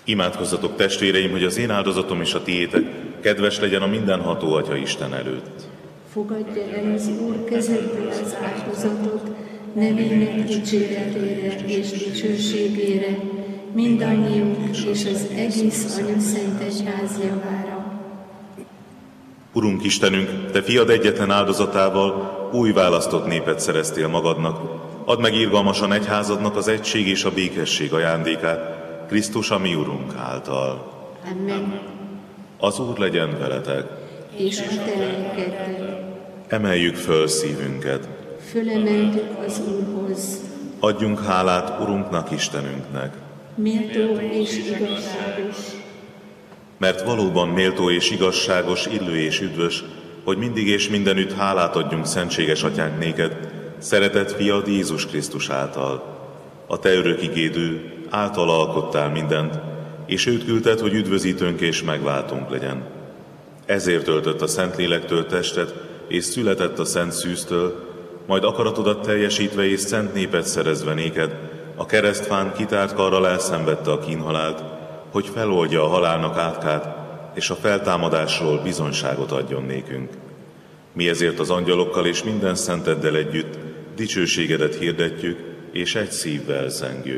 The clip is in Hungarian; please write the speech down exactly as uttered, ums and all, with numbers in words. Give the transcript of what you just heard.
Imádkozzatok, testvéreim, hogy az én áldozatom és a tiétek kedves legyen a mindenható Atya Isten előtt. Fogadja el az Úr kezedből az áldozatot, nevének dicséretére és dicsőségére, mindannyiunk és az egész Anya Szent Egyház javára. Urunk Istenünk, Te fiad egyetlen áldozatával új választott népet szereztél magadnak. Add meg irgalmasan egyházadnak az egység és a békesség ajándékát, Krisztus a mi Urunk által. Amen. Az Úr legyen veletek. És a te lelkeddel. Emeljük föl szívünket. Fölemeltük az Úrhoz. Adjunk hálát Urunknak, Istenünknek. Méltó és igazságos. Mert valóban méltó és igazságos, illő és üdvös, hogy mindig és mindenütt hálát adjunk szentséges Atyánk néked, szeretett fiad Jézus Krisztus által. A te örök igédő által alkottál mindent, és őt küldted, hogy üdvözítőnk és megváltunk legyen. Ezért öltött a Szentlélektől testet, és született a Szent Szűztől, majd akaratodat teljesítve és szent népet szerezve néked, a keresztfán kitárt karral elszenvedte a kínhalált, hogy feloldja a halálnak átkát, és a feltámadásról bizonyságot adjon nékünk. Mi ezért az angyalokkal és minden szenteddel együtt dicsőségedet hirdetjük, és egy szívvel zengünk.